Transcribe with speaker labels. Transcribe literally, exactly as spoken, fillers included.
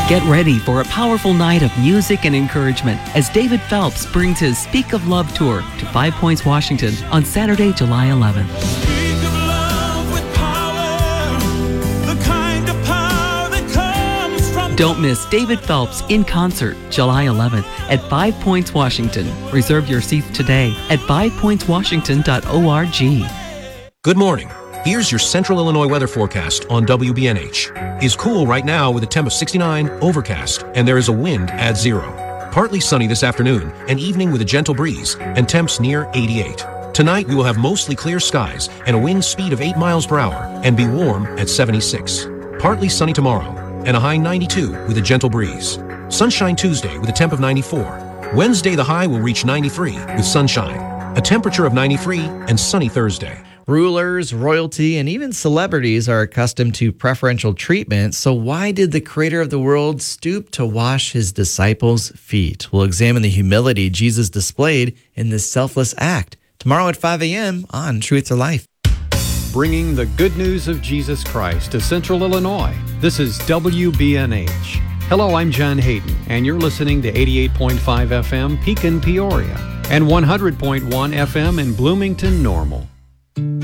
Speaker 1: Get ready for a powerful night of music and encouragement as David Phelps brings his Speak of Love tour to Five Points, Washington on Saturday, July eleventh.
Speaker 2: Speak of love with power, the kind of power that comes from...
Speaker 1: Don't miss David Phelps in concert July eleventh at Five Points, Washington. Reserve your seats today at five points washington dot org.
Speaker 3: Good morning. Here's your Central Illinois weather forecast on W B N H. It's cool right now with a temp of sixty-nine, overcast, and there is a wind at zero. Partly sunny this afternoon, and evening with a gentle breeze, and temps near eighty-eight. Tonight we will have mostly clear skies and a wind speed of eight miles per hour and be warm at seventy-six. Partly sunny tomorrow, and a high ninety-two with a gentle breeze. Sunshine Tuesday with a temp of ninety-four. Wednesday the high will reach ninety-three with sunshine. A temperature of ninety-three and sunny Thursday.
Speaker 4: Rulers, royalty, and even celebrities are accustomed to preferential treatment, so why did the creator of the world stoop to wash his disciples' feet? We'll examine the humility Jesus displayed in this selfless act. Tomorrow at five a.m. on Truth to Life.
Speaker 5: Bringing the good news of Jesus Christ to Central Illinois. This is W B N H. Hello, I'm John Hayden, and you're listening to eighty-eight point five F M Pekin, Peoria, and one hundred point one F M in Bloomington, Normal.